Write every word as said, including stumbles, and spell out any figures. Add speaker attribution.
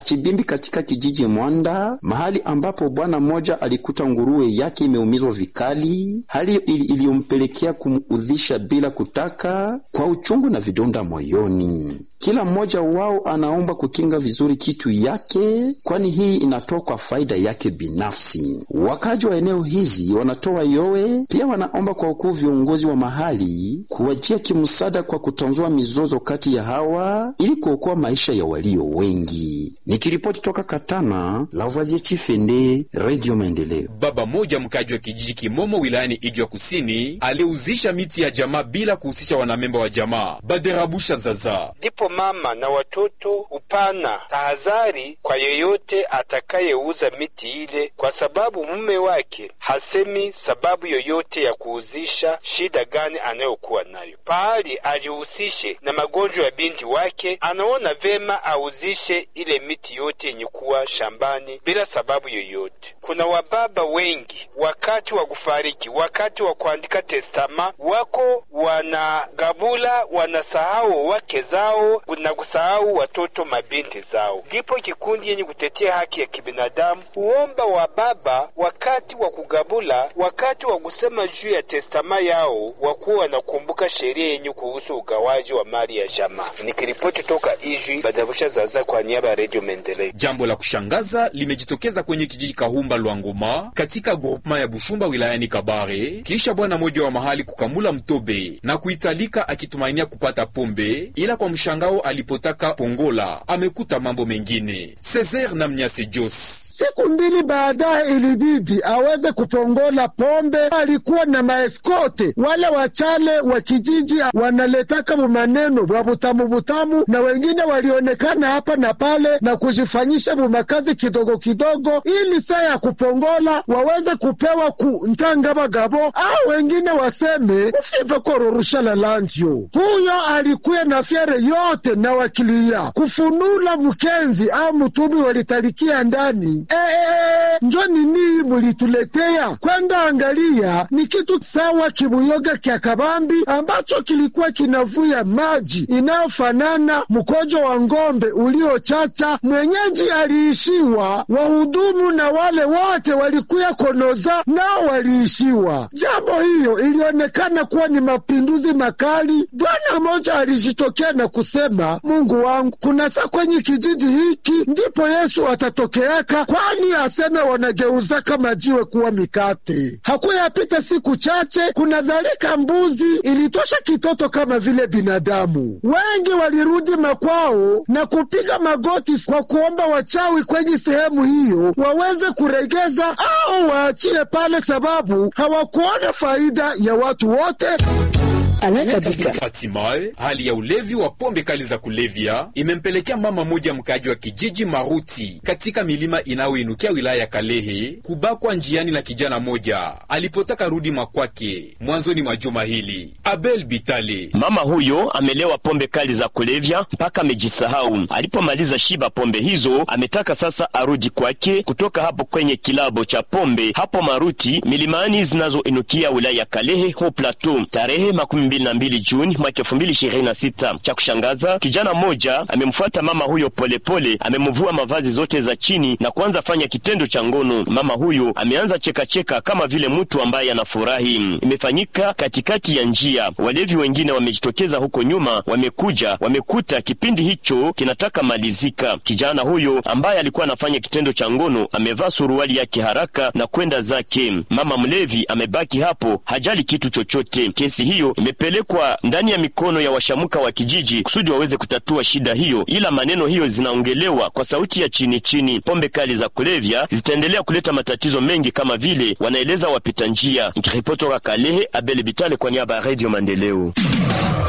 Speaker 1: Chibimbi katika kijiji Mwanda, mahali ambapo bwana mmoja alikuta nguruwe yake imeumizwa vikali, hali iliyompelekea kumuudhisha bila kutaka, kwa uchungu na vidonda moyoni. Kila mmoja wao anaomba kukinga vizuri kitu yake, kwani hii inatoa kwa faida yake binafsi. Wakaji wa eneo hizi wanatoa yowe, pia wanaomba kwa ukuu viongozi wa mahali kuwajia kimsaada kwa kutanzua mizozo kati ya hawa ili kuokoa maisha ya walio wengi. Nikiripoti toka Katana, Lavoisier Chifende, Radio Maendeleo.
Speaker 2: Baba moja mkaji wa kijiji Kimomo wilayani Ijwa Kusini aliuzisha miti ya jamaa bila kuhusisha wanamemba wa jamaa. Baderabusha Zaza.
Speaker 3: Ndipo mama na watoto upana tahadhari kwa yeyote atakayeuza miti ile, kwa sababu mume wake hasemi sababu yoyote ya kuuzisha shida gani anayokuwa nayo. Pahali ajihusishe na magonjwa ya binti wake, anaona vema auzishe ile miti yote yenye kuwa shambani bila sababu yoyote. Kuna wababa wengi wakati wa kufariki, wakati wa kuandika testama, wako wanagabula, wanasahau wake zao na kusahau watoto mabinti zao. Ndipo kikundi yenye kutetea haki ya kibinadamu huomba wababa wakati wa kugabula, wakati wa kusema juu ya testama yao, wakuwa wanakumbuka sheria yenye kuhusu ugawaji wa mali ya jamaa. Nikiripoti toka Ijwi, Badabusha Zaza kwa niaba ya Radio Maendeleo.
Speaker 2: Jambo la kushangaza limejitokeza kwenye kijiji Kahumba Lwangoma katika groupema ya Bushumba wilayani Kabare, kisha bwana mmoja wa mahali kukamula mtobe na kuitalika akitumainia kupata pombe, ila kwa mshangao alipotaka pongola amekuta mambo mengine. Cesar na Mnyase Jos.
Speaker 4: Siku mbili baadaye ilibidi aweze kupongola pombe. Alikuwa na maeskote wale wachale wa kijiji wanaletaka bumaneno bwa butamu butamu, na wengine walionekana hapa na pale na kujifanyisha bumakazi kidogo kidogo, ili saa ya kupongola waweze kupewa ku ntanga bagabo, au wengine waseme ufipe kororusha la landio. Huyo alikuwa na fiere yote na wakilia kufunula mkenzi au mtubi walitalikia ndani. Eee, njo nini mulituletea? Kwenda angalia ni kitu sawa kibuyoga kia kabambi ambacho kilikuwa kinavuya maji inayofanana mkojo wa ngombe uliochacha. Mwenyeji aliishiwa, wahudumu na wale wote walikuya konoza nao waliishiwa. Jambo hiyo ilionekana kuwa ni mapinduzi makali. Bwana moja alijitokea na kusema, Mungu wangu, kuna saa kwenye kijiji hiki ndipo Yesu atatokeaka, kwani aseme wanageuza kama jiwe kuwa mikate. Hakuyapita siku chache kunazalika mbuzi ilitosha kitoto kama vile binadamu. Wengi walirudi makwao na kupiga magoti kwa kuomba wachawi kwenye sehemu hiyo waweze kuregeza au waachie pale, sababu hawakuona faida ya watu wote.
Speaker 2: Hatimaye hali ya ulevi wa pombe kali za kulevya imempelekea mama moja mkaji wa kijiji Maruti katika milima inayoinukia wilaya ya Kalehe kubakwa njiani na kijana moja alipotaka rudi makwake mwanzoni mwa juma hili. Abel Bitale.
Speaker 5: Mama huyo amelewa pombe kali za kulevya mpaka amejisahau. Alipomaliza shiba pombe hizo, ametaka sasa arudi kwake kutoka hapo kwenye kilabo cha pombe hapo Maruti, milimani zinazoinukia wilaya ya Kalehe ho plateau, tarehe makumi mbili na mbili Juni mwaka elfu mbili ishirini na sita. Cha kushangaza, kijana moja amemfuata mama huyo polepole, amemvua mavazi zote za chini na kuanza fanya kitendo cha ngono. Mama huyo ameanza cheka cheka kama vile mtu ambaye anafurahi. Imefanyika katikati ya njia. Walevi wengine wamejitokeza huko nyuma, wamekuja, wamekuta kipindi hicho kinataka malizika. Kijana huyo ambaye alikuwa anafanya kitendo cha ngono amevaa suruali yake haraka na kwenda zake. Mama mlevi amebaki hapo, hajali kitu chochote. Kesi hiyo imepelekwa ndani ya mikono ya washamuka wa kijiji kusudi waweze kutatua shida hiyo, ila maneno hiyo zinaongelewa kwa sauti ya chini chini. Pombe kali za kulevya zitaendelea kuleta matatizo mengi kama vile wanaeleza wapita njia. Nikiripoti kutoka Kalehe, Abel Bitale kwa niaba ya Radio Maendeleo.